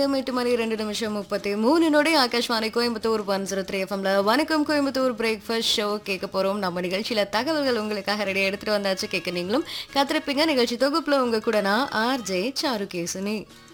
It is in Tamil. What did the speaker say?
நேரம் 8:02:33 ஆகாஷ்வாணி கோயம்புத்தூர் 103 எஃப்எம்ல வணக்கம் கோயம்புத்தூர் பிரேக்ஃபாஸ்ட் ஷோ கேட்க போறோம். நம்ம நிகழ்ச்சியில தகவல்கள் உங்களுக்காக ரெடியா எடுத்துட்டு வந்தாச்சு. கேட்க நீங்களும் காத்திருப்பீங்க. நிகழ்ச்சி தொகுப்புல உங்க கூட நான் ஆர்ஜே சாருகேசினி.